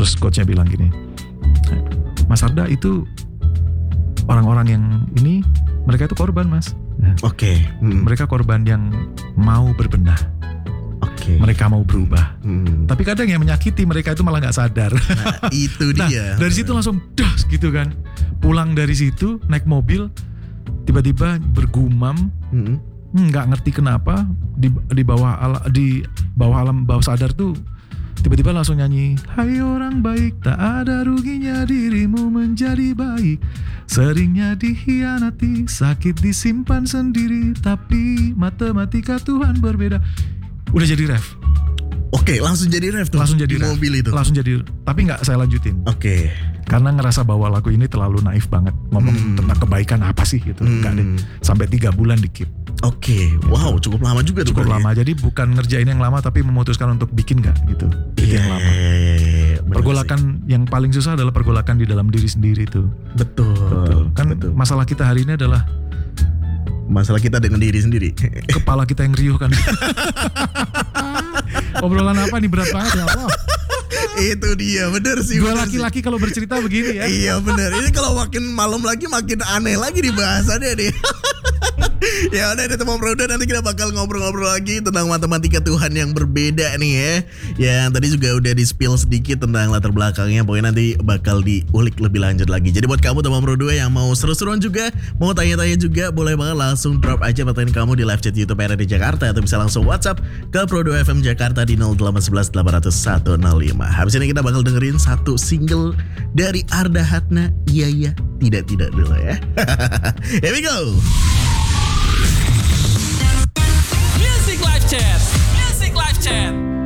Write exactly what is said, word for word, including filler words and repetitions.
Terus coachnya bilang gini, Mas Arda itu orang-orang yang ini mereka itu korban mas. Oke. Okay. Hmm. Mereka korban yang mau berbenah. Oke. Okay. Mereka mau berubah. Hmm. Tapi kadang yang menyakiti mereka itu malah nggak sadar. Nah, itu nah, dia. Dari situ langsung das gitu kan. Pulang dari situ naik mobil, tiba-tiba bergumam, Hmm. nggak ngerti kenapa di di bawah ala, di bawah alam bawah sadar tuh tiba-tiba langsung nyanyi, hai orang baik, tak ada ruginya dirimu menjadi baik, seringnya dikhianati, sakit disimpan sendiri, tapi matematika Tuhan berbeda. Udah jadi ref. Oke, langsung jadi ref tuh. Langsung jadi di ref. mobil itu. Langsung jadi, tapi nggak saya lanjutin. Oke. Karena ngerasa bahwa lagu ini terlalu naif banget ngomong Hmm. tentang kebaikan apa sih gitu. Hmm. Enggak deh. Sampai tiga bulan di keep. Oke, wow, cukup lama juga tuh. Cukup lama. Jadi bukan ngerjain yang lama tapi memutuskan untuk bikin nggak gitu. Bikin Iya, yang lama. iya, iya, iya. Bener Pergolakan sih. yang paling susah adalah pergolakan di dalam diri sendiri tuh. Betul. Betul. Kan betul. masalah kita hari ini adalah Masalah kita dengan diri sendiri. kepala kita yang riuh kan. Obrolan apa nih berat banget ya Allah. Itu dia, bener sih. Dua bener laki-laki kalau bercerita begini ya. sih. Iya bener. Ini kalau makin malam lagi makin aneh lagi di bahasannya nih. Ya udah deh teman Broda, nanti kita bakal ngobrol-ngobrol lagi tentang matematika Tuhan yang berbeda nih ya. Yang tadi juga udah di spill sedikit tentang latar belakangnya. Pokoknya nanti bakal diulik lebih lanjut lagi. Jadi buat kamu teman Broda yang mau seru-seruan juga, mau tanya-tanya juga, boleh banget langsung drop aja pertanyaan kamu di live chat YouTube R R D Jakarta, atau bisa langsung WhatsApp ke Broda F M Jakarta di nol delapan satu satu delapan nol satu nol lima. Habis ini kita bakal dengerin satu single dari Arda Hatna, Iya Ya Tidak Tidak dulu ya. Here we go. Music Live Chat, Music Live Chat.